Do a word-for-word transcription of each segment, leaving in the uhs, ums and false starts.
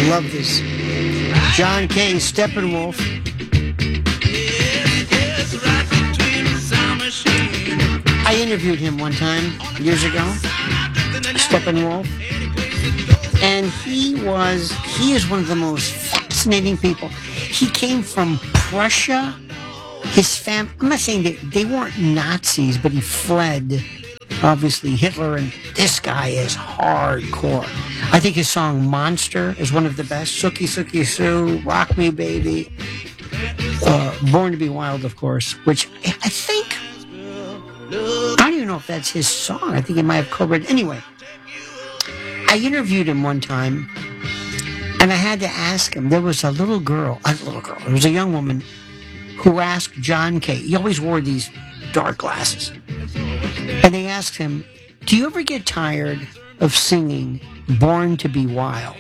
Love this. John Kay, Steppenwolf. I interviewed him one time, years ago, Steppenwolf. And he was, he is one of the most fascinating people. He came from Prussia. His fam, I'm not saying that they weren't Nazis, but he fled, obviously, Hitler, and this guy is hardcore. I think his song Monster is one of the best. Sookie Sookie Sue, Rock Me Baby, uh, Born to Be Wild, of course, which I think, I don't even know if that's his song. I think he might have co-written. Anyway, I interviewed him one time, and I had to ask him. There was a little girl, a little girl, there was a young woman who asked John Kay. He always wore these dark glasses. And they asked him, do you ever get tired of singing Born to Be Wild?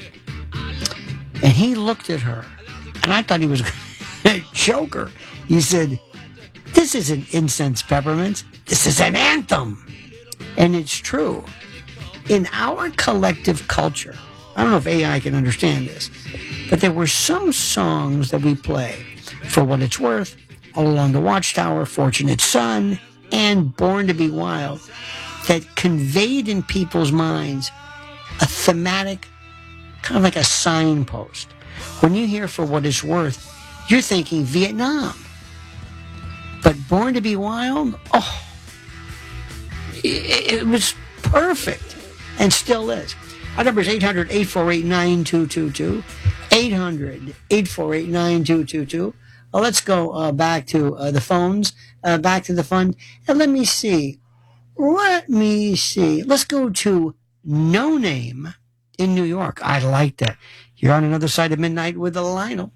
And he looked at her, and I thought he was going to choke her. He said, this isn't Incense Peppermints. This is an anthem. And it's true. In our collective culture, I don't know if A I can understand this, but there were some songs that we play, For What It's Worth, All Along the Watchtower, Fortunate Son, and Born to Be Wild, that conveyed in people's minds a thematic, kind of like a signpost. When you hear For What It's Worth, you're thinking Vietnam. But Born to Be Wild, oh, it, it was perfect, and still is. Our number is eight hundred, eight four eight, nine two two two, eight hundred, eight four eight, nine two two two. Well, let's go uh, back to uh, the phones, uh, back to the fun, and let me see. Let me see. Let's go to No Name in New York. I like that. You're on another side of midnight with the Lionel.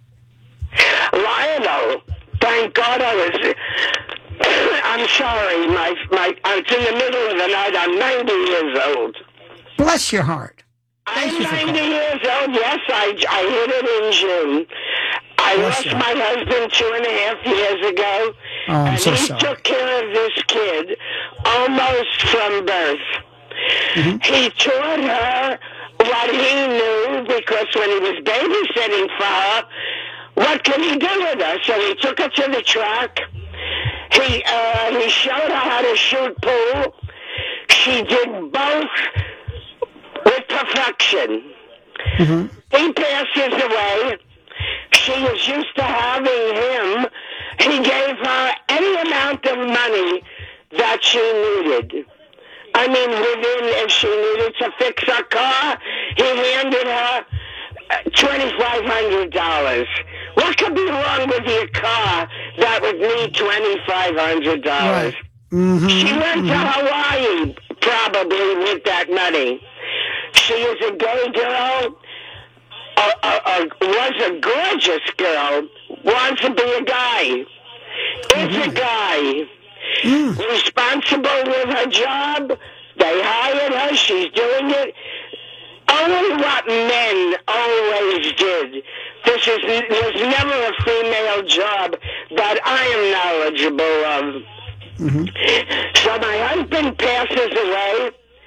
Lionel, thank God I was... I'm sorry, my, my, it's in the middle of the night. I'm ninety years old. Bless your heart. Thank I'm you for ninety calling. years old. Yes, I, I hit it in June. I Bless lost you. my husband two and a half years ago. Oh, I'm and so he sorry. took care of this kid almost from birth. Mm-hmm. He taught her what he knew, because when he was babysitting for her, what could he do with her? So he took her to the track. He uh, he showed her how to shoot pool. She did both with perfection. Mm-hmm. He passes away. She was used to having him. He gave her any amount of money that she needed. I mean, within, if she needed to fix her car, he handed her twenty-five hundred dollars. What could be wrong with your car that would need twenty-five hundred dollars? Right. Mm-hmm. She went mm-hmm. to Hawaii, probably, with that money. She is a gay girl, a, a, a, was a gorgeous girl, wants to be a guy. Is mm-hmm. a guy. Mm. Responsible with her job. They hired her. She's doing it. Only what men always did. This is there's never a female job that I am knowledgeable of. Mm-hmm. So my husband passes away,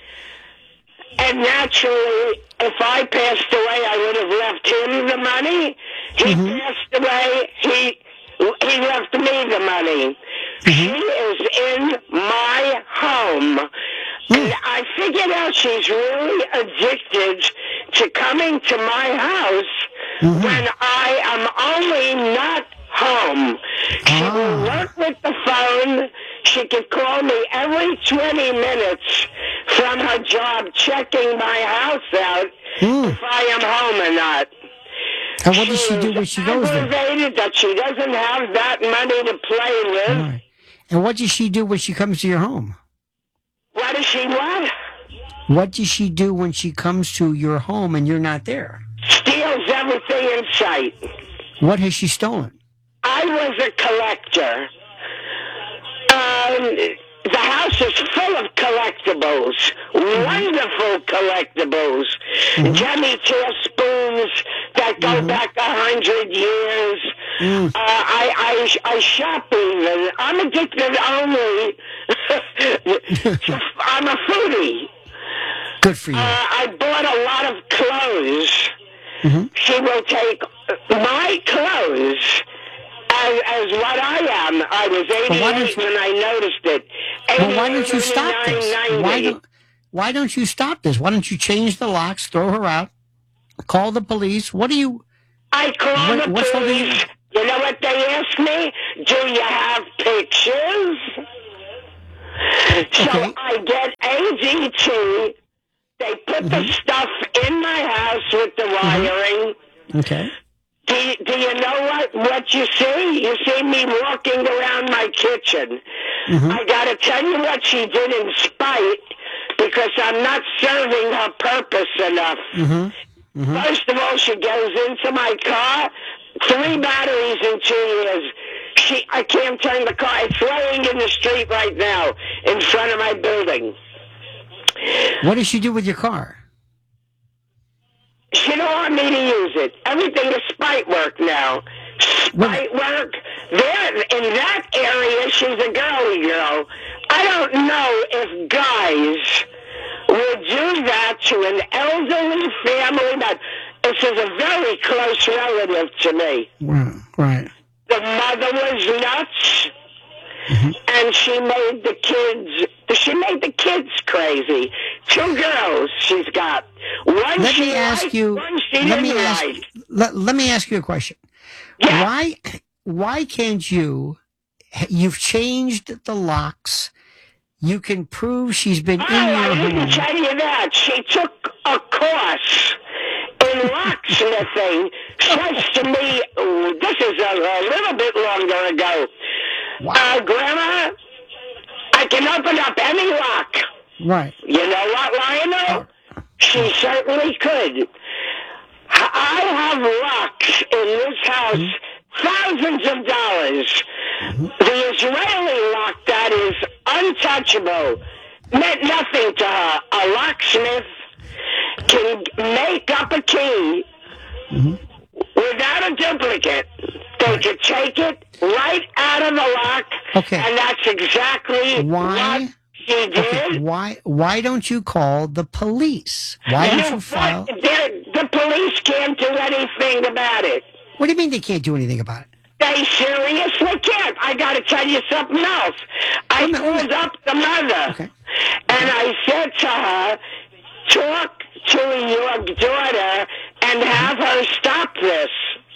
and naturally, if I passed away, I would have left him the money. He Mm-hmm. passed away. He he left me the money. Mm-hmm. She is in my home. And I figured out she's really addicted to coming to my house mm-hmm. when I am only not home. She ah. will work with the phone. She can call me every twenty minutes from her job, checking my house out mm. if I am home or not. And what does she do when she goes there? Aggravated that she doesn't have that money to play with. Right. And what does she do when she comes to your home? What does she what? What does she do when she comes to your home and you're not there? Steals everything in sight. What has she stolen? I was a collector. Um, the house is full of collectibles. Mm-hmm. Wonderful collectibles. Mm-hmm. Jemmy teaspoons that go mm-hmm. back a hundred years. Mm. Uh, I, I, I shop even. I'm addicted only. I'm a foodie. Good for you. Uh, I bought a lot of clothes. Mm-hmm. She will take my clothes as, as what I am. I was eighty-eight you, when I noticed it. Well, why don't you stop this? Why don't, why don't you stop this? Why don't you change the locks, throw her out, call the police? What do you... I call what, the what's police. You? you know what they ask me? Do you have pictures? So okay. I get A D T. They put mm-hmm. the stuff in my house with the wiring. Mm-hmm. Okay. Do, do you know what, what you see? You see me walking around my kitchen. Mm-hmm. I got to tell you what she did in spite, because I'm not serving her purpose enough. Mm-hmm. Mm-hmm. First of all, she goes into my car, three batteries in two years. She, I can't turn the car. It's laying in the street right now in front of my building. What does she do with your car? She don't want me to use it. Everything is spite work now. Spite work. There, in that area, she's a girly girl. I don't know if guys would do that to an elderly family. That this is a very close relative to me. Right. Right. The mother was nuts, mm-hmm. and she made the kids. She made the kids crazy. Two girls she's got. One let she me ask liked, you. one she let didn't me ask. like. Let, let me ask you a question. Yeah. Why? Why can't you? You've changed the locks. You can prove she's been oh, in your I home. didn't tell you that. She took a course in locksmithing. Says to me, oh, this is a, a little bit longer ago. Wow. Uh, Grandma, I can open up any lock. Right. You know what, Lionel? Oh. She certainly could. I have locks in this house, mm-hmm. thousands of dollars. Mm-hmm. The Israeli lock that is untouchable meant nothing to her. A locksmith can make up a key mm-hmm. without a duplicate. They right. could take it right out of the lock, okay. and that's exactly why what she did. Okay. Why? Why don't you call the police? Why don't you file? The police can't do anything about it. What do you mean they can't do anything about it? They seriously can't. I got to tell you something else. I called up the mother, okay. and I said to her, talk to your daughter and have her stop this.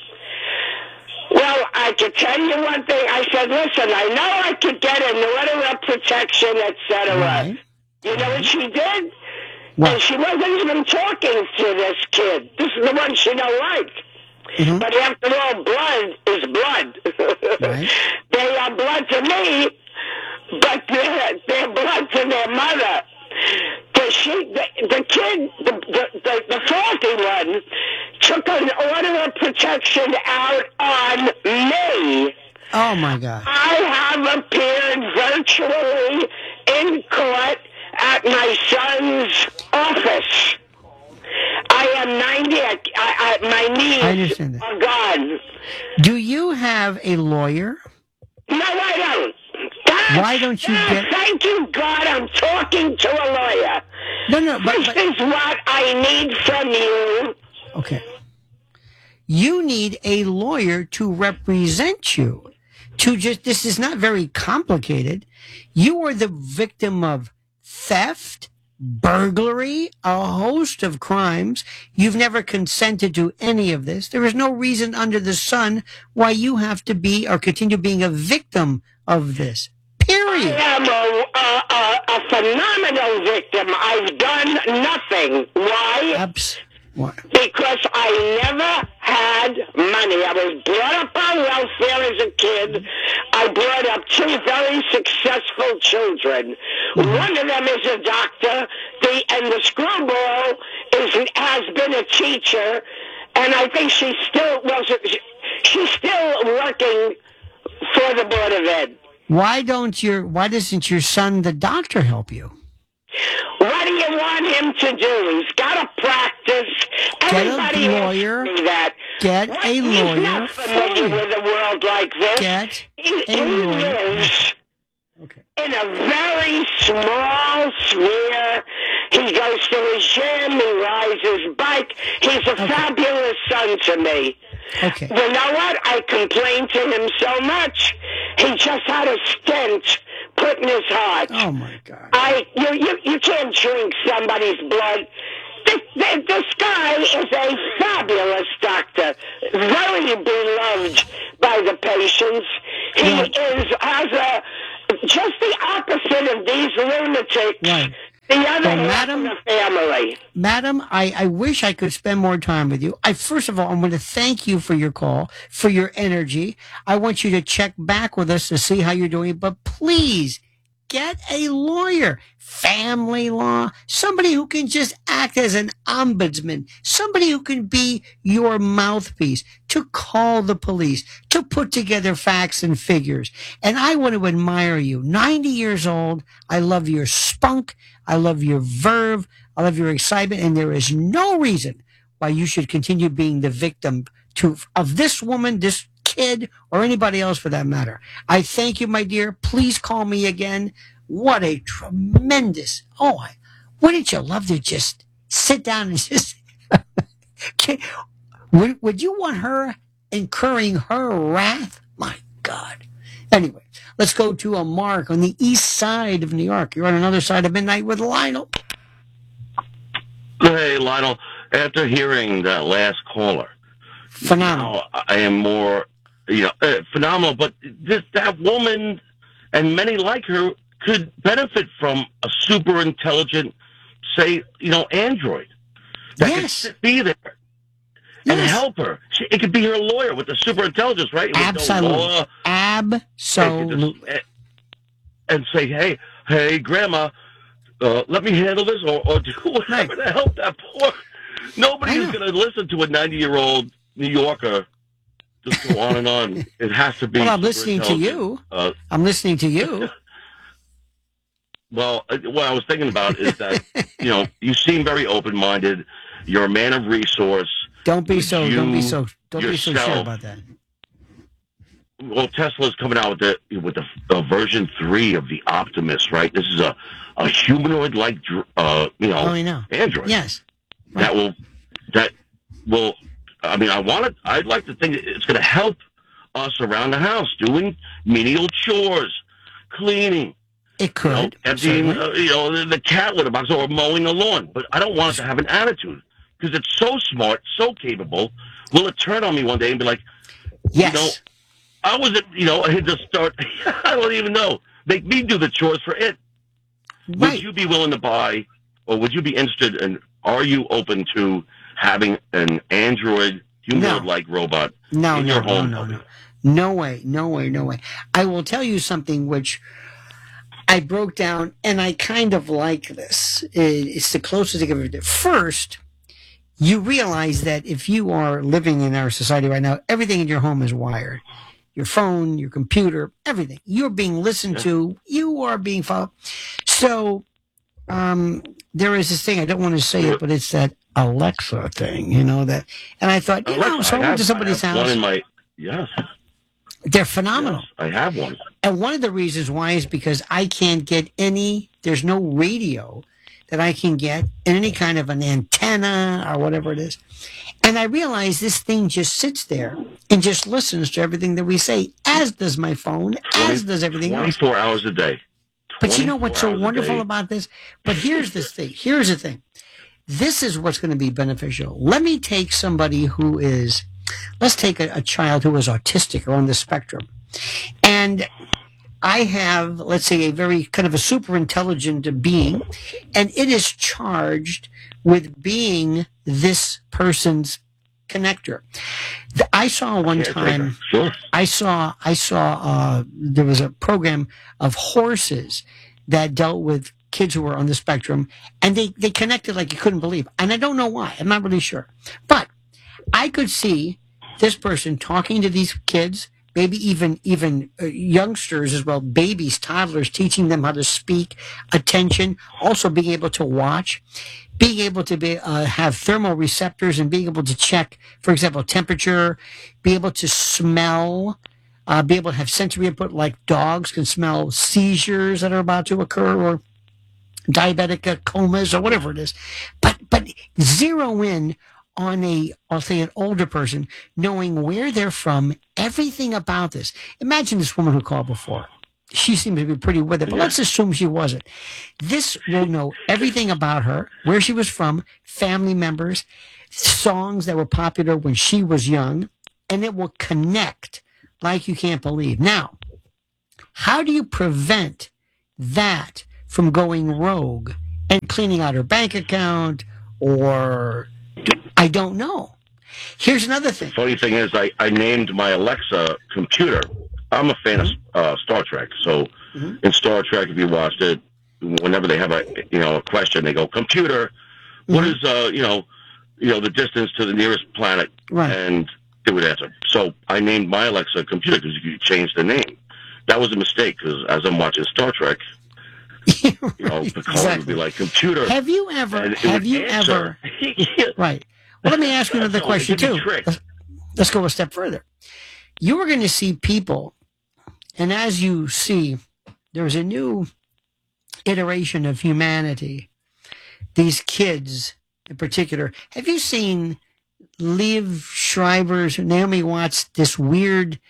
Well, I could tell you one thing. I said, listen, I know I could get an order of protection, et cetera. Right. You know what she did? What? And she wasn't even talking to this kid. This is the one she don't like. Mm-hmm. But after all, blood is blood. Right. They are blood to me, but they're, they're blood to their mother. The, she, the, the kid, the, the, the, the faulty one, took an order of protection out on me. Oh, my God. I have appeared virtually in court at my son's office. I am ninety. I, I, my knees I understand that. are gone. Do you have a lawyer? No, I don't. That's, Why don't you get... Thank you, God, I'm talking to a lawyer. No, no, but... This but... is what I need from you. Okay. You need a lawyer to represent you. To just... This is not very complicated. You are the victim of theft, burglary, a host of crimes. You've never consented to any of this. There is no reason under the sun why you have to be or continue being a victim of this. Period. I am a, a, a, a phenomenal victim. I've done nothing. Why? Abs- Why? Because I never had money. I was brought up on welfare as a kid. I brought up two very successful children. Mm-hmm. One of them is a doctor, the, and the screwball is has been a teacher, and I think she still wasn't. She's still working for the Board of Ed. Why don't your? Why doesn't your son, the doctor, help you? What do you want him to do? He's got to practice. Everybody Get a lawyer. asks me that. Get what? a lawyer. He's not familiar with a world like this. Get he, a he lawyer. lives Okay. in a very small sphere. He goes to his gym. He rides his bike. He's a Okay. fabulous son to me. Okay. You know what? I complained to him so much. He just had a stent put in his heart. Oh my God. I you you you can't drink somebody's blood. This, this, this guy is a fabulous doctor, very beloved by the patients. He Yeah. is has a just the opposite of these lunatics. Right. The other Well, half madam- of the family. Madam, I, I wish I could spend more time with you. I first of all, I'm going to thank you for your call, for your energy. I want you to check back with us to see how you're doing, but please get a lawyer, family law, somebody who can just act as an ombudsman, somebody who can be your mouthpiece to call the police, to put together facts and figures. And I want to admire you. ninety years old. I love your spunk. I love your verve. I love your excitement. And there is no reason why you should continue being the victim to of this woman, this kid, or anybody else for that matter. I thank you, my dear. Please call me again. What a tremendous, oh, I, wouldn't you love to just sit down and just, would, would you want her incurring her wrath? My God. Anyway, let's go to a Mark on the east side of New York. You're on another side of midnight with Lionel. Hey, Lionel, after hearing that last caller, Phenomenal. now I am more, you know, uh, phenomenal, but this, that woman and many like her could benefit from a super intelligent, say, you know, android that could Yes. sit, be there and Yes. help her. She, it could be her lawyer with the super intelligence, right? With no Absolutely. law, and, could Absolutely. just- and say, hey, hey, Grandma, uh, let me handle this, or, or do whatever Right. to help that poor. Nobody I is know. going to listen to a ninety-year-old New Yorker just go on and on. It has to be. Well, I'm super listening to intelligent. you. Uh, I'm listening to you. well, uh, what I was thinking about is that you know you seem very open-minded. You're a man of resource. Don't be Would so. Don't be you so. Don't be so sure yourself- about that. Well, Tesla's coming out with the with the uh, version three of the Optimus, right? This is a a humanoid-like, dr- uh, you know, Oh, I know. android. Yes. that will that will I mean I want it I'd like to think it's going to help us around the house doing menial chores, cleaning, It you know, could. emptying certainly. uh, you know the, the cat litter box or mowing the lawn, but I don't want it to have an attitude because it's so smart, so capable. Will it turn on me one day and be like, Yes. you know, I wasn't, you know, I had to start I don't even know, make me do the chores for it. right. Would you be willing to buy, or would you be interested in, are you open to having an android, humanoid-like robot no, in no, your no, home? no, no. No way. No way. No way. I will tell you something which I broke down, and I kind of like this. It's the closest I can ever do. First, you realize that if you are living in our society right now, everything in your home is wired. Your phone, your computer, everything. You're being listened Yeah. to. You are being followed. So um, there is this thing, I don't want to say it, but it's that Alexa thing, you know, that, and I thought, you Alexa, know, so I I went have, to somebody's I have one house. in my, yes, They're phenomenal. yes, I have one. And one of the reasons why is because I can't get any, there's no radio that I can get in any kind of an antenna or whatever it is. And I realize this thing just sits there and just listens to everything that we say, as does my phone, as does everything else. twenty-four hours a day. But you know what's so twenty-four hours a wonderful day. about this? But here's this thing. Here's the thing. This is what's going to be beneficial. Let me take somebody who is, let's take a, a child who is autistic or on the spectrum. And I have, let's say, a very kind of a super intelligent being, and it is charged with being this person's connector. The- I saw one Caretaker. time, Sure. I saw, I saw, uh, there was a program of horses that dealt with kids who were on the spectrum, and they, they connected like you couldn't believe. And I don't know why. I'm not really sure. But I could see this person talking to these kids, maybe even even uh, youngsters as well, babies, toddlers, teaching them how to speak, attention, also being able to watch, being able to be uh, have thermal receptors and being able to check, for example, temperature, be able to smell, uh, be able to have sensory input like dogs can smell seizures that are about to occur or diabetic uh, comas or whatever it is. But but zero in on a, I'll say an older person, knowing where they're from, everything about this. Imagine this woman who called before. She seemed to be pretty with it, but Yeah. let's assume she wasn't. This will know everything about her, where she was from, family members, songs that were popular when she was young, and it will connect like you can't believe. Now, how do you prevent that from going rogue and cleaning out her bank account, or I don't know. Here's another thing. Funny thing is, I, I named my Alexa computer. I'm a fan Mhm. of uh, Star Trek. So Mhm. in Star Trek, if you watched it, whenever they have a you know a question, they go, "Computer, what Mhm. is uh you know you know the distance to the nearest planet?" Right. And it would answer. So I named my Alexa computer because you could change the name. That was a mistake because as I'm watching Star Trek, you know, the call would Exactly. be like, "Computer." Have you ever? and it Have would you answer. ever? Right. Well, let me ask you another So question it could be too. tricked. Let's, let's go a step further. You are going to see people, and as you see, there's a new iteration of humanity. These kids, in particular, have you seen Liv Schreiber's Naomi Watts? This weird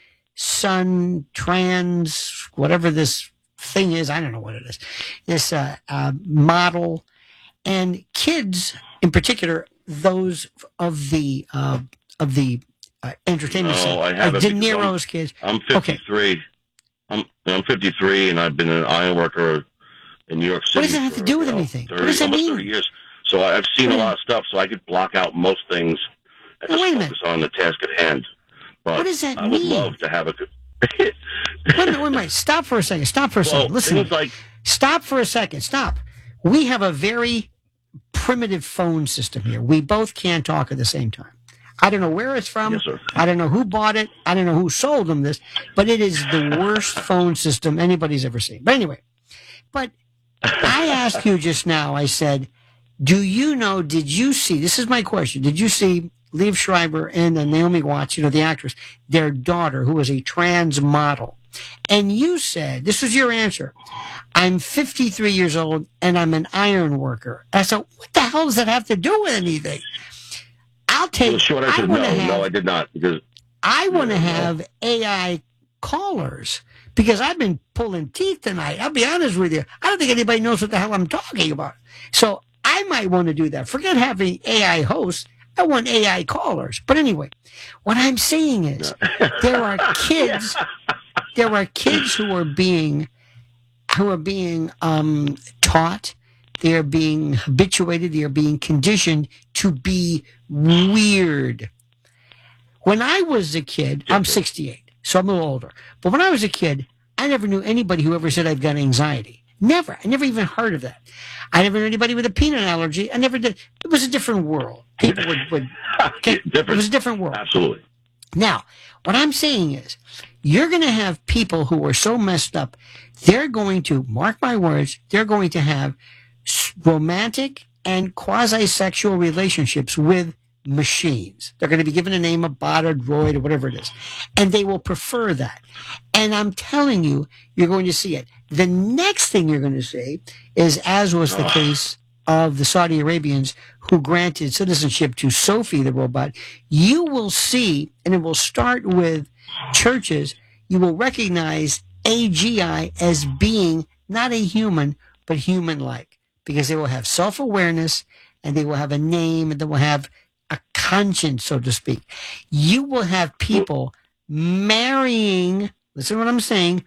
sun trans, whatever this thing is, I don't know what it is. This uh, uh, model. And kids, in particular, those of the uh, of the uh, entertainment No, scene, I like haven't De because I'm- Niro's kids. I'm fifty-three. I'm I'm fifty-three, and I've been an iron worker in New York City. What does that have to for, do with you know, anything? What thirty, does that almost mean? thirty years. So I- I've seen a lot of stuff, so I could block out most things and Now, just wait a minute. focus on the task at hand. But What does that I would mean? love to have a. good- Wait a minute, wait a minute. Stop for a second. Stop for a well, second. Listen. things like Stop for a second. Stop. We have a very primitive phone system here. We both can't talk at the same time. I don't know where it's from. yes, sir. I don't know who bought it. I don't know who sold them this, but it is the worst phone system anybody's ever seen. But anyway, but I asked you just now, I said, do you know, did you see, this is my question, did you see Liv Schreiber and uh, Naomi Watts, you know, the actress, their daughter, who was a trans model? And you said, this was your answer, I'm fifty-three years old and I'm an iron worker. I said, what the hell does that have to do with anything? I'll take, The short I answer is want no. to have, No, I did not because I want to Yeah, no. have A I callers because I've been pulling teeth tonight. I'll be honest with you. I don't think anybody knows what the hell I'm talking about. So I might want to do that. Forget having A I hosts. I want A I callers. But anyway, what I'm saying is there are kids, there are kids who are being, who are being um, taught. They are being habituated. They are being conditioned to be weird. When I was a kid, I'm sixty-eight, so I'm a little older. But when I was a kid, I never knew anybody who ever said I've got anxiety. Never. I never even heard of that. I never knew anybody with a peanut allergy. I never did. It was a different world. People would, would okay, it different. was a different world. Absolutely. Now, what I'm saying is, you're going to have people who are so messed up, they're going to, mark my words, they're going to have s- romantic and quasi-sexual relationships with machines. They're going to be given a name, a bot, or droid, or whatever it is. And they will prefer that. And I'm telling you, you're going to see it. The next thing you're going to see is, as was the Ugh. case of the Saudi Arabians who granted citizenship to Sophie the robot, you will see, and it will start with churches, you will recognize A G I as being not a human, but human-like, because they will have self-awareness, and they will have a name, and they will have a conscience, so to speak. You will have people marrying, listen to what I'm saying,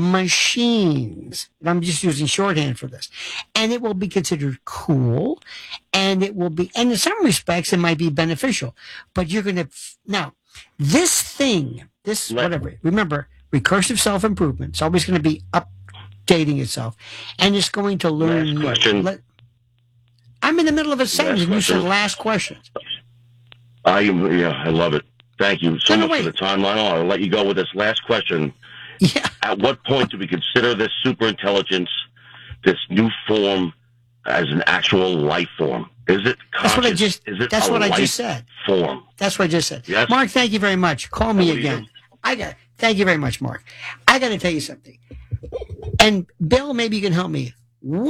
machines. And I'm just using shorthand for this. And it will be considered cool, and it will be, and in some respects, it might be beneficial. But you're going to, now, this thing, this, Let- whatever, remember, recursive self-improvement, it's always going to be updating itself, and it's going to learn. Last you. question. Let- I'm in the middle of a sentence, and you said question. last question. I yeah, I love it. Thank you so No, no, much for wait. the timeline. I'll let you go with this last question. Yeah. At what point do we consider this super intelligence, this new form, as an actual life form? Is it conscious? That's what I just. Is it That's a what I life just said. form? That's what I just said. Yes. Mark, thank you very much. Call me What do you again. do? I got. Thank you very much, Mark. I got to tell you something. And Bill, maybe you can help me. What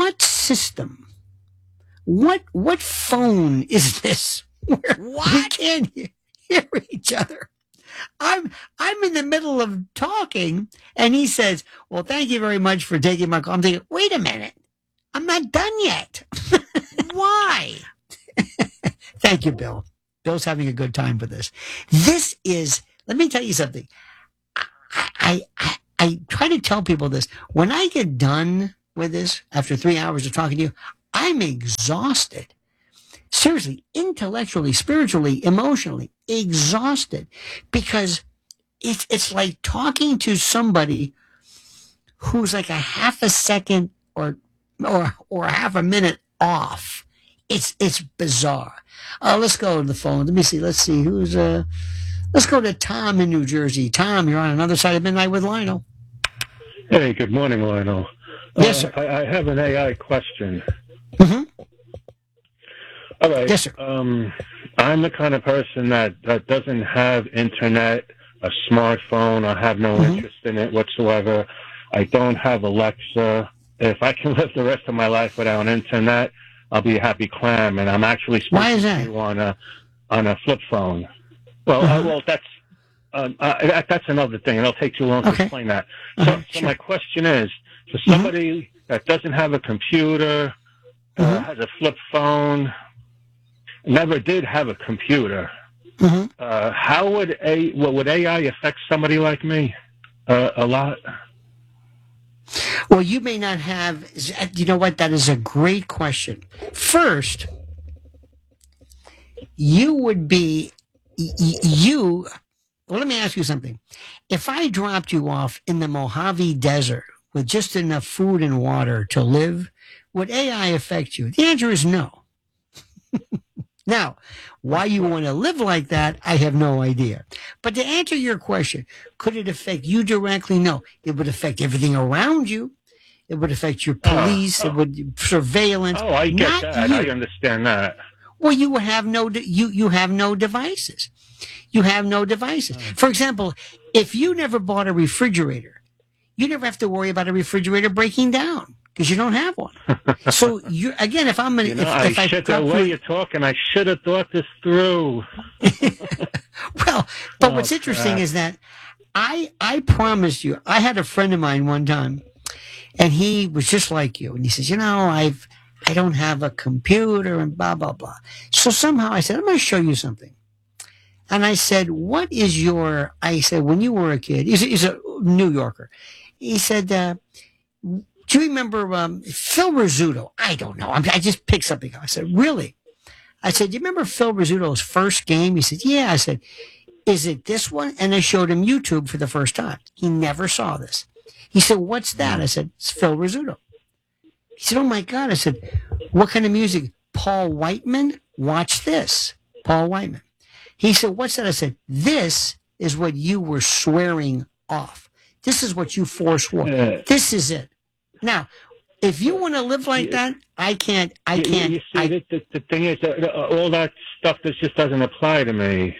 system. What what phone is this? Where what? We can't hear, hear each other. I'm I'm in the middle of talking, and he says, "Well, thank you very much for taking my call." I'm thinking, wait a minute, I'm not done yet. Why? Thank you, Bill. Bill's having a good time for this. This is. Let me tell you something. I I I, I try to tell people this. When I get done with this after three hours of talking to you, I'm exhausted. Seriously, intellectually, spiritually, emotionally, exhausted, because it's it's like talking to somebody who's like a half a second or or or half a minute off. It's it's bizarre. Uh, let's go to the phone. Let me see. Let's see who's uh. Let's go to Tom in New Jersey. Tom, you're on another side of midnight with Lionel. Hey, good morning, Lionel. Yes, sir. Uh, I, I have an A I question. Mm-hmm. All right. Yes, sir. Um, I'm the kind of person that, that doesn't have internet, a smartphone. I have no mm-hmm. interest in it whatsoever. I don't have Alexa. If I can live the rest of my life without internet, I'll be a happy clam. And I'm actually speaking Why is that? to you on a on a flip phone. Well, uh-huh. uh, well, that's um, uh, that, that's another thing. It'll take too long to okay. explain that. Uh-huh. So, so sure. my question is, for somebody mm-hmm. that doesn't have a computer, uh, mm-hmm. has a flip phone, never did have a computer, mm-hmm. uh, how would a well, would A I affect somebody like me? Uh, a lot. Well, you may not have. You know what? That is a great question. First, you would be you. Well, let me ask you something. If I dropped you off in the Mojave Desert with just enough food and water to live, would A I affect you? The answer is no. Now, why you want to live like that, I have no idea. But to answer your question, could it affect you directly? No. It would affect everything around you. It would affect your police. Oh, oh. It would surveillance. Oh, I get Not that. you. I understand that. Well, you would have no de- you you have no devices. You have no devices. For example, if you never bought a refrigerator, you never have to worry about a refrigerator breaking down because you don't have one. So you again, if I'm gonna, you know, if, I if I should, the way you're talking, I should have thought this through. Well, but oh, what's interesting crap. is that I I promise you, I had a friend of mine one time, and he was just like you, and he says, you know, I've I don't have a computer and blah blah blah. So somehow I said, I'm going to show you something. And I said, what is your, I said, when you were a kid, he's, he's a New Yorker. He said, uh, do you remember um, Phil Rizzuto? I don't know. I'm, I just picked something up. I said, really? I said, do you remember Phil Rizzuto's first game? He said, yeah. I said, is it this one? And I showed him YouTube for the first time. He never saw this. He said, what's that? I said, it's Phil Rizzuto. He said, oh my God. I said, what kind of music? Paul Whiteman? Watch this. Paul Whiteman. He said, what's that? I said, this is what you were swearing off. This is what you forswore. Yeah. This is it. Now, if you want to live like that, I can't, I can't. You see, I, the, the, the thing is, uh, all that stuff that just doesn't apply to me.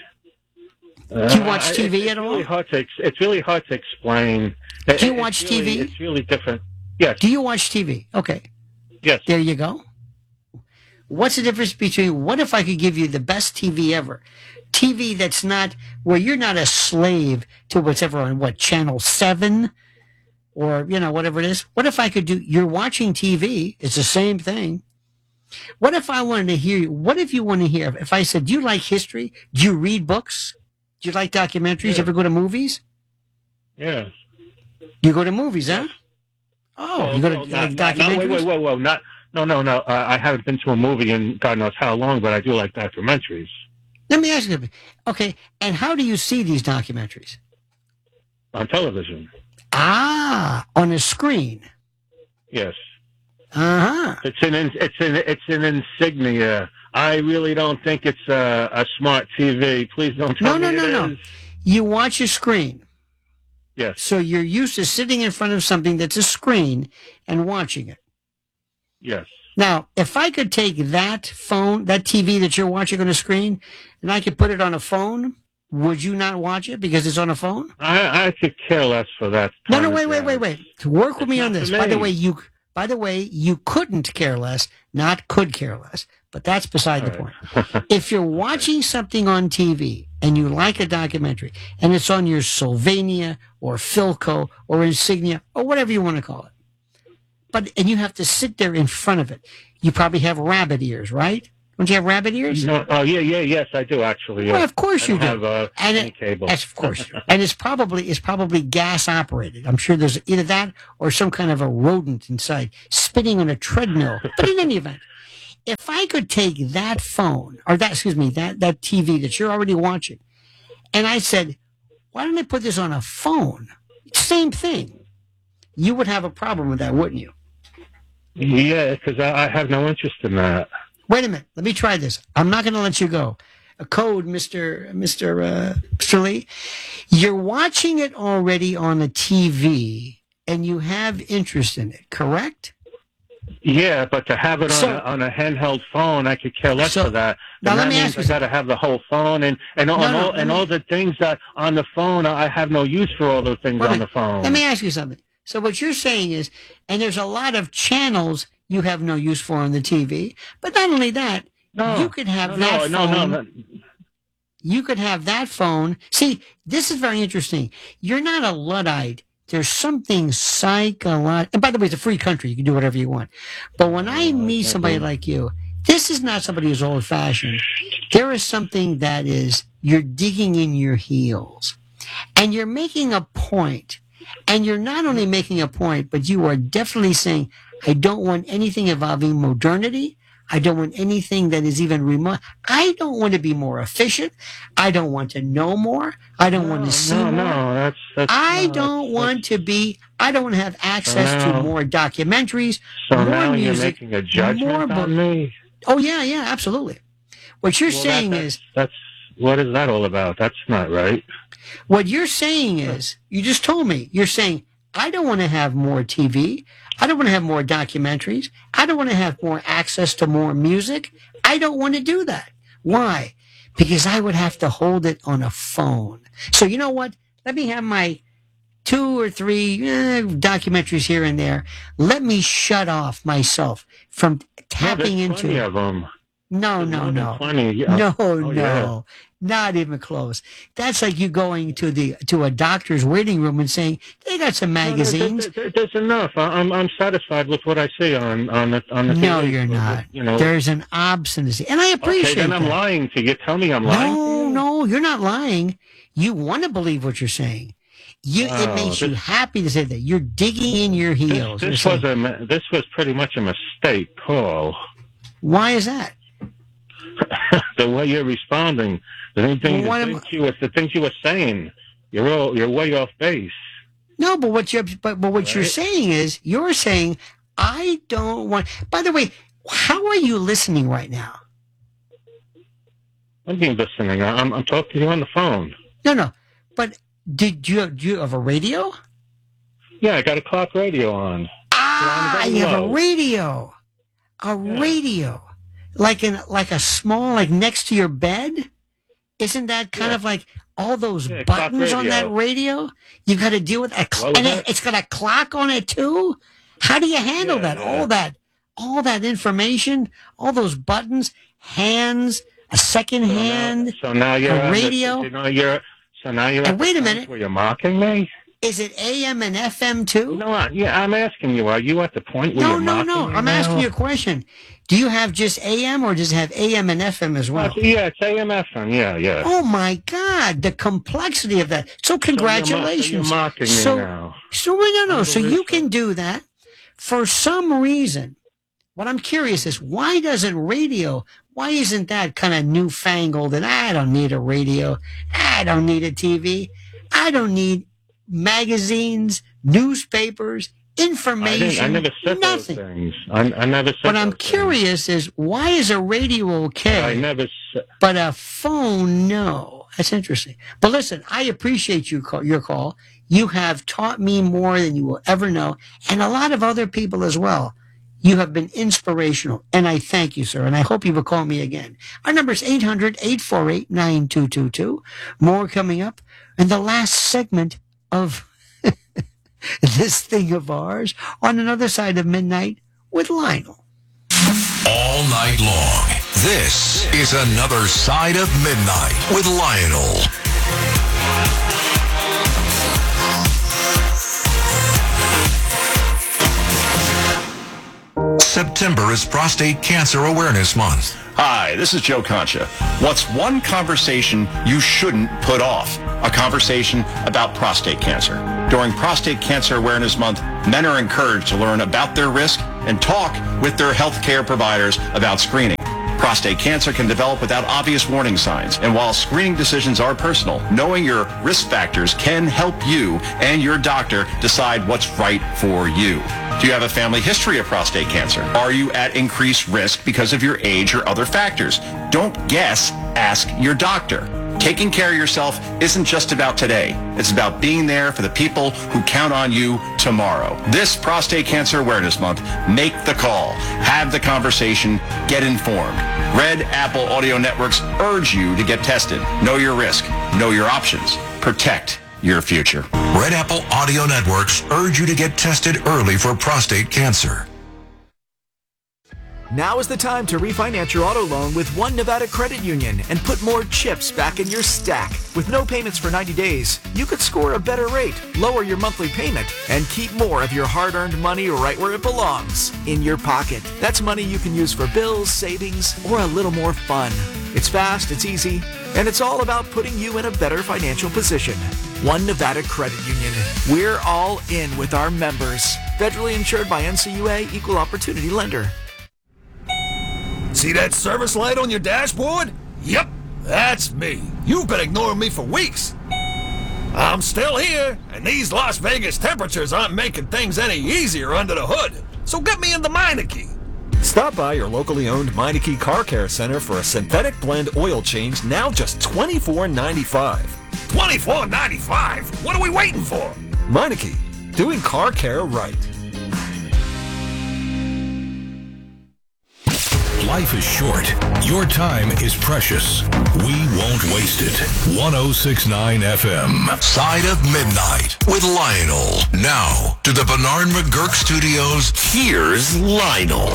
Uh, do you watch T V I, at all? Really hard to, it's really hard to explain. Do you it, watch really, T V? It's really different. Yes. Do you watch T V? Okay. Yes. There you go. What's the difference between, what if I could give you the best T V ever? T V that's not, where you're not a slave to whatever on, what, Channel seven? Or, you know, whatever it is. What if I could do, you're watching T V, it's the same thing. What if I wanted to hear you, what if you want to hear, if I said, do you like history? Do you read books? Do you like documentaries? Yeah. You ever go to movies? Yeah. You go to movies, huh? Oh, well, you go to well, like not, documentaries? Not, wait, wait, wait, wait, not, no, no, no. Uh, I haven't been to a movie in God knows how long, but I do like documentaries. Let me ask you something. Okay, and how do you see these documentaries? On television. Ah, on a screen. Yes. Uh-huh. It's an it's an it's an insignia. I really don't think it's a, a smart T V. Please don't tell no, me no, it no, no. is. You watch a screen. Yes. So you're used to sitting in front of something that's a screen and watching it. Yes. Now, if I could take that phone, that T V that you're watching on a screen, and I could put it on a phone, would you not watch it because it's on a phone? I, I could care less for that. No, no, wait, wait, wait, wait. To work with it's me on this. Me. By the way, you By the way, you couldn't care less, not could care less, but that's beside the point. If you're watching something on T V and you like a documentary and it's on your Sylvania or Philco or Insignia or whatever you want to call it, but and you have to sit there in front of it, you probably have rabbit ears, right? Don't you have rabbit ears? No, oh yeah, yeah, yes, I do actually. Well, Yeah. of course I you don't do. have uh, and any it, cable. Yes, of course. And it's probably it's probably gas operated. I'm sure there's either that or some kind of a rodent inside spinning on a treadmill. But in any event, if I could take that phone or that excuse me that that T V that you're already watching, and I said, why don't I put this on a phone? Same thing. You would have a problem with that, wouldn't you? Yeah, because I, I have no interest in that. Wait a minute. Let me try this. I'm not going to let you go. A code, Mister Mister Uh, Mister Lee. You're watching it already on a T V, and you have interest in it, correct? Yeah, but to have it on, So- a, on a handheld phone, I could care less So- for that. now And let that me means ask you I got to have the whole phone, and and, all, No, and, no, all, let and me- all the things that on the phone, I have no use for all the things Wait a on the minute. phone. Let me ask you something. So what you're saying is, and there's a lot of channels you have no use for on the T V, but not only that, no, you could have no, that no, phone. no, no, You could have that phone. See, this is very interesting. You're not a Luddite. There's something psychological. And by the way, it's a free country. You can do whatever you want. But when I meet somebody like you, this is not somebody who's old fashioned. There is something that is, you're digging in your heels and you're making a point. And you're not only making a point, but you are definitely saying, I don't want anything involving modernity. I don't want anything that is even remote. I don't want to be more efficient. I don't want to know more. I don't want to see no, more. no, that's that's. I no, don't that's- want to be, I don't want to have access to No. more documentaries, So more now you're music, making a judgment more on book- me. Oh, yeah, yeah, absolutely. What you're Well, saying that, is, that's, that's what is that all about? That's not right. what you're saying is, you just told me, you're saying, I don't want to have more T V. I don't want to have more documentaries. I don't want to have more access to more music. I don't want to do that. Why? Because I would have to hold it on a phone. So you know what? Let me have my two or three eh, documentaries here and there. Let me shut off myself from tapping no, there's plenty into. of them. No, There's no, more than no. Plenty. Yeah. No, Oh, no, yeah. not even close. That's like you going to the to a doctor's waiting room and saying they got some No, there- magazines. there- there- There's enough. I- I'm I'm satisfied with what I see on on the on the. No, T V. you're not. You know. There's an obstinacy, and I appreciate Okay, then I'm that. lying to you. Tell me I'm lying. to No, you? no, you're not lying. You want to believe what you're saying. You, it Oh, makes you this- happy to say that. You're digging in your heels. This, this You're was saying, a mi- this was pretty much a mistake call. Why is that? The way you're responding, the thing, Well, what the am- things you were, the things you were saying, you're all, you're way off base. No, but what you're but, but what you're Right. saying is you're saying I don't want. By the way, how are you listening right now? I'm being listening. I'm I'm talking to you on the phone. No, no. But did you do you have a radio? Yeah, I got a clock radio on. Ah, very you have a low. radio. A Yeah. radio. Like in like a small like next to your bed? Isn't that kind Yeah. of like all those Yeah, clock buttons on radio. that radio? You've got to deal with a cl- What was and it, that? it's got a clock on it too? How do you handle Yeah, that? yeah. All that all that information, all those buttons, hands, a second So now- hand. So now you're a on the- radio. you know, you're so now you're. And at the wait a point minute. Where you're mocking me? Is it A M and F M too? No, I, yeah, I'm asking you. Are you at the point where No, you're no, mocking no. me I'm now? asking you a question. Do you have just A M or does it have A M and F M as well? Uh, yeah, it's A M F M. Yeah, yeah. Oh my God, the complexity of that. So congratulations. So you're, mo- so you're mocking So- me now. So no, no, no. So you Unbelievable. can do that. For some reason, what I'm curious is why doesn't radio, why isn't that kind of newfangled and I don't need a radio, I don't need a T V, I don't need magazines, newspapers, I, information, didn't, I never said nothing. those things. I, I never said. What I'm those things. curious is why is a radio okay? I never said. But a phone, no. That's interesting. But listen, I appreciate you call, your call. You have taught me more than you will ever know, and a lot of other people as well. You have been inspirational, and I thank you, sir, and I hope you will call me again. Our number is eight hundred, eight four eight, nine two two two. More coming up in the last segment of this thing of ours on another side of midnight with Lionel. All night long, this is Another Side of Midnight with Lionel. September is Prostate Cancer Awareness Month. Hi, this is Joe Concha. What's one conversation you shouldn't put off? A conversation about prostate cancer. During Prostate Cancer Awareness Month, men are encouraged to learn about their risk and talk with their healthcare providers about screening. Prostate cancer can develop without obvious warning signs, and while screening decisions are personal, knowing your risk factors can help you and your doctor decide what's right for you. Do you have a family history of prostate cancer? Are you at increased risk because of your age or other factors? Don't guess, ask your doctor. Taking care of yourself isn't just about today. It's about being there for the people who count on you tomorrow. This Prostate Cancer Awareness Month, make the call, have the conversation, get informed. Red Apple Audio Networks urge you to get tested. Know your risk, know your options, protect your future. Red Apple Audio Networks urge you to get tested early for prostate cancer. Now is the time to refinance your auto loan with One Nevada Credit Union and put more chips back in your stack. With no payments for ninety days, you could score a better rate, lower your monthly payment, and keep more of your hard-earned money right where it belongs, in your pocket. That's money you can use for bills, savings, or a little more fun. It's fast, it's easy, and it's all about putting you in a better financial position. One Nevada Credit Union. We're all in with our members. Federally insured by N C U A, Equal Opportunity Lender. See that service light on your dashboard? Yep, that's me. You've been ignoring me for weeks. I'm still here, and these Las Vegas temperatures aren't making things any easier under the hood. So get me into Meineke. Stop by your locally owned Meineke Car Care Center for a synthetic blend oil change, now just twenty-four ninety-five. twenty-four ninety-five? What are we waiting for? Meineke, doing car care right. Life is short. Your time is precious. We won't waste it. one oh six point nine F M. Side of Midnight with Lionel. Now, to the Bernard McGurk Studios, here's Lionel.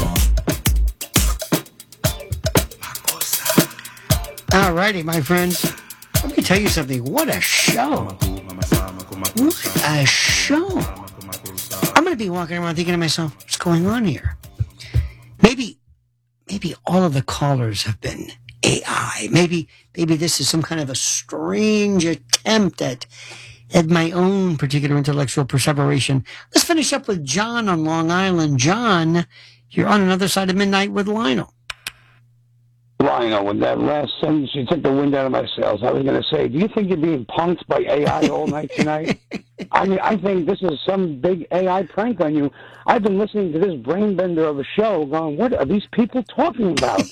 All righty, my friends. Let me tell you something. What a show. What a show. I'm going to be walking around thinking to myself, what's going on here? Maybe... Maybe all of the callers have been A I. Maybe maybe this is some kind of a strange attempt at at my own particular intellectual perseveration. Let's finish up with John on Long Island. John, you're on Another Side of Midnight with Lionel. Lionel, with that last sentence, you took the wind out of my sails. I was going to say, do you think you're being punked by A I all night tonight? I mean, I think this is some big A I prank on you. I've been listening to this brain bender of a show going, what are these people talking about?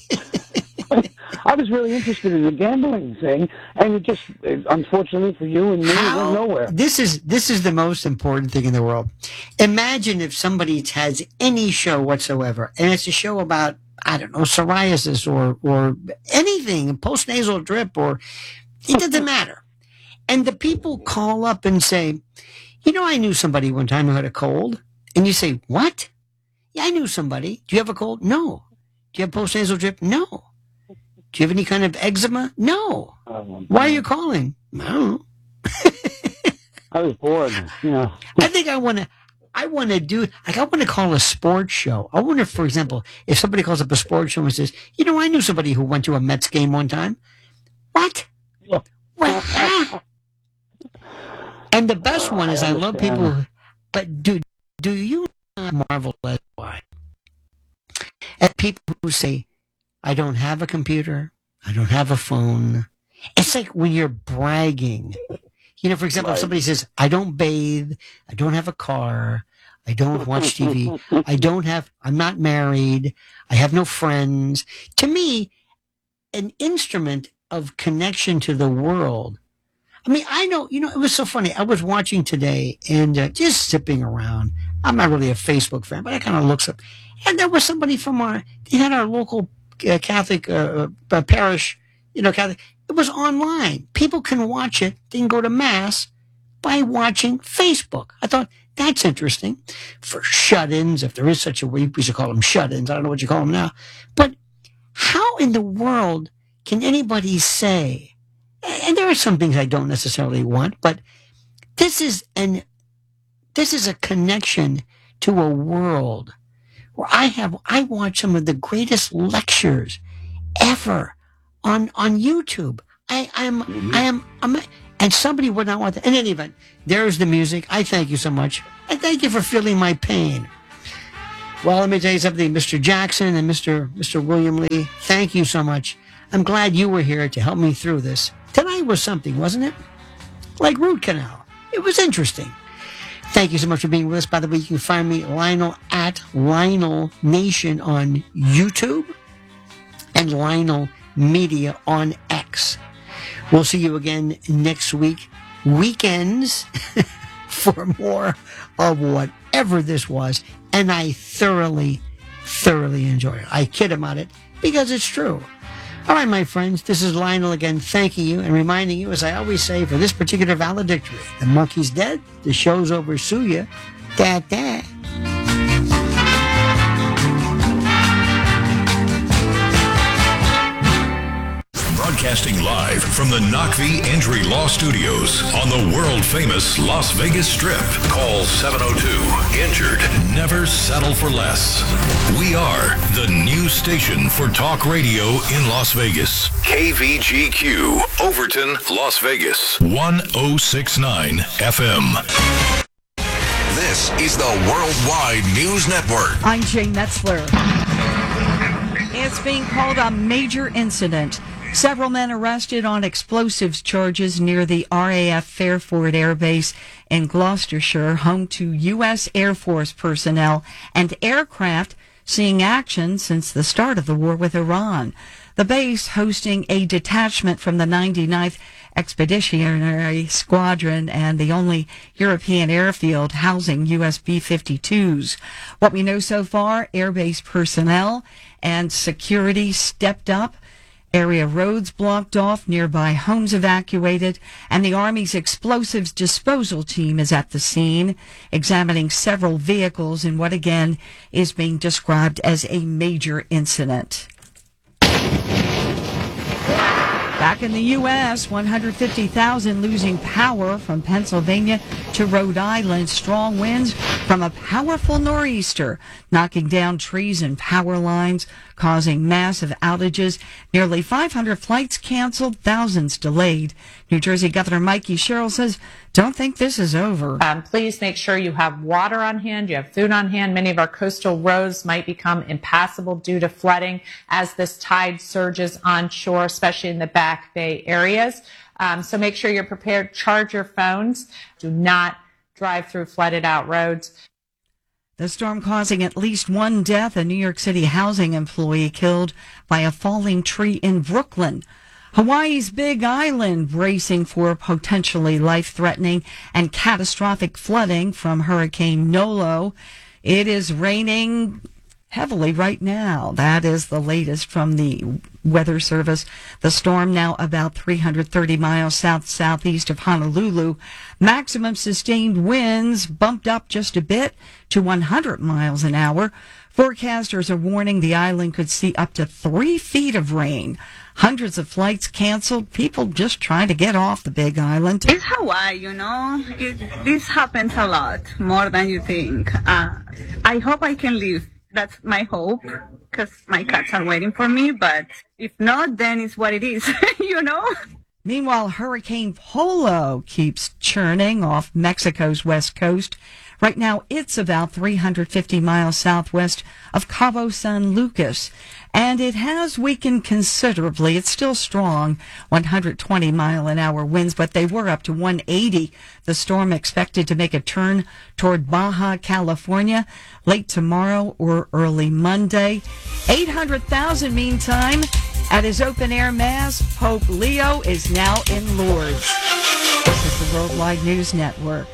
I was really interested in the gambling thing, and it just, unfortunately for you and me, How, it went nowhere. This is, this is the most important thing in the world. Imagine if somebody has any show whatsoever, and it's a show about, I don't know, psoriasis or, or anything, postnasal drip, or it doesn't matter. And the people call up and say, you know, I knew somebody one time who had a cold. And you say, what? Yeah, I knew somebody. Do you have a cold? No. Do you have postnasal drip? No. Do you have any kind of eczema? No. Um, Why are you calling? I don't know. I was bored. You know. I think I want to. I want to do, like, I want to call a sports show. I wonder, if, for example, if somebody calls up a sports show and says, you know, I knew somebody who went to a Mets game one time. What? What? And the best one is, I, I love people, who, but do, do you marvel at why? At people who say, I don't have a computer, I don't have a phone. It's like when you're bragging. You know, for example, right. If somebody says, I don't bathe, I don't have a car, I don't watch T V, I don't have, I'm not married, I have no friends. To me, an instrument of connection to the world. I mean, I know, you know, it was so funny. I was watching today and uh, just zipping around. I'm not really a Facebook fan, but I kind of looks up. And there was somebody from our, they had our local uh, Catholic uh, uh, parish, you know, Catholic. It was online. People can watch it. They can go to Mass, by watching Facebook. I thought, that's interesting for shut-ins, if there is such a word. We should call them shut-ins. I don't know what you call them now. But how in the world can anybody say, and there are some things I don't necessarily want, but this is an this is a connection to a world where I have I watch some of the greatest lectures ever on on YouTube. I I'm mm-hmm. I am I'm, and somebody would not want that. In any event, there's the music. I thank you so much. I thank you for feeling my pain. Well, let me tell you something, Mister Jackson and Mister Mister William Lee, thank you so much. I'm glad you were here to help me through this. Tonight was something, wasn't it? Like root canal. It was interesting. Thank you so much for being with us. By the way, you can find me, Lionel, at Lionel Nation on YouTube and Lionel Media on X. We'll see you again next week. Weekends for more of whatever this was. And I thoroughly, thoroughly enjoy it. I kid about it because it's true. All right, my friends, this is Lionel again thanking you and reminding you, as I always say, for this particular valedictory, the monkey's dead, the show's over, sue ya, da-da. Broadcasting live from the Knockvie Injury Law Studios on the world-famous Las Vegas Strip. Call seven oh two, injured. Never settle for less. We are the new station for talk radio in Las Vegas. K V G Q, Overton, Las Vegas. one oh six point nine F M. This is the Worldwide News Network. I'm Jane Metzler. It's being called a major incident. Several men arrested on explosives charges near the R A F Fairford Air Base in Gloucestershire, home to U S Air Force personnel and aircraft seeing action since the start of the war with Iran. The base hosting a detachment from the ninety-ninth Expeditionary Squadron and the only European airfield housing U S B fifty-twos. What we know so far, airbase personnel and security stepped up. Area roads blocked off, nearby homes evacuated, and the Army's explosives disposal team is at the scene, examining several vehicles in what again is being described as a major incident. Back in the U S, one hundred fifty thousand losing power from Pennsylvania to Rhode Island. Strong winds from a powerful nor'easter, knocking down trees and power lines, causing massive outages. Nearly five hundred flights canceled, thousands delayed. New Jersey Governor Mikey Sherrill says, don't think this is over. Um, please make sure you have water on hand, you have food on hand. Many of our coastal roads might become impassable due to flooding as this tide surges onshore, especially in the Back Bay areas. Um, so make sure you're prepared. Charge your phones. Do not drive through flooded out roads. The storm causing at least one death, a New York City housing employee killed by a falling tree in Brooklyn. Hawaii's Big Island bracing for potentially life-threatening and catastrophic flooding from Hurricane Nolo. It is raining heavily right now. That is the latest from the Weather Service. The storm now about three hundred thirty miles south-southeast of Honolulu. Maximum sustained winds bumped up just a bit to one hundred miles an hour. Forecasters are warning the island could see up to three feet of rain. Hundreds of flights canceled. People just trying to get off the Big Island. It's Hawaii, you know. It, this happens a lot, more than you think. Uh, I hope I can leave. That's my hope, because my cats are waiting for me. But if not, then it's what it is, you know? Meanwhile, Hurricane Polo keeps churning off Mexico's west coast. Right now, it's about three hundred fifty miles southwest of Cabo San Lucas, and it has weakened considerably. It's still strong, one hundred twenty mile an hour winds, but they were up to one eighty. The storm expected to make a turn toward Baja California late tomorrow or early Monday. eight hundred thousand, meantime, at his open-air mass, Pope Leo is now in Lourdes. This is the Worldwide News Network.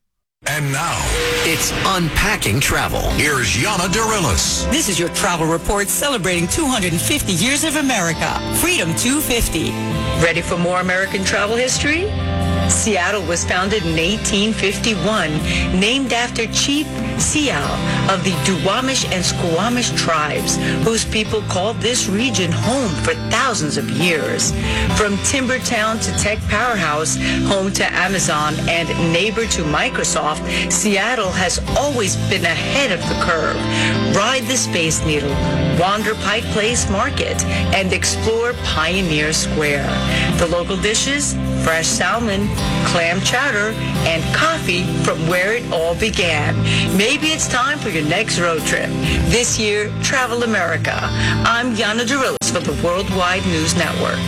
And now, it's Unpacking Travel. Here's Yana Dorillis. This is your travel report celebrating two hundred fifty years of America. Freedom two fifty. Ready for more American travel history? Seattle was founded in eighteen fifty-one, named after Chief Sial of the Duwamish and Squamish tribes, whose people called this region home for thousands of years. From timber town to tech powerhouse, home to Amazon and neighbor to Microsoft, Seattle has always been ahead of the curve. Ride the Space Needle, wander Pike Place Market, and explore Pioneer Square. The local dishes, fresh salmon, clam chowder, and coffee from where it all began. Maybe it's time for your next road trip. This year, Travel America. I'm Yana Durilis for the Worldwide News Network.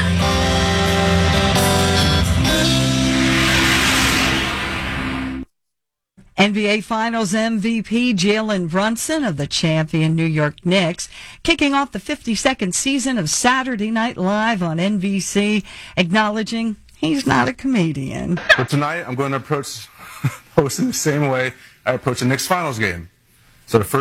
N B A Finals M V P Jalen Brunson of the champion New York Knicks kicking off the fifty-second season of Saturday Night Live on N B C, acknowledging he's not a comedian. But tonight, I'm going to approach hosting the same way I approach a Knicks Finals game. So the first